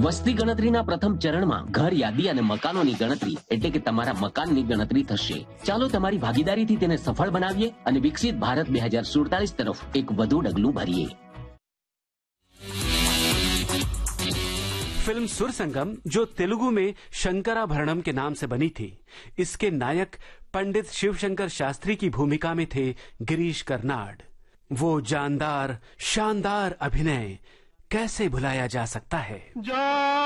વસ્તી ગણતરીના પ્રથમ ચરણમાં ઘર યાદી અને મકાનોની ગણતરી એટલે કે તમારા મકાનની ગણતરી થશે. ચાલો તમારી ભાગીદારીથી તેને સફળ બનાવીએ અને વિકસિત ભારત 2047 તરફ એક વધુ ડગલું ભરીએ. फिल्म सुर संगम, जो तेलुगु में शंकराभरणम के नाम से बनी थी, इसके नायक पंडित शिवशंकर शास्त्री की भूमिका में थे गिरीश कर्नाड. वो जानदार शानदार अभिनय कैसे भुलाया जा सकता है.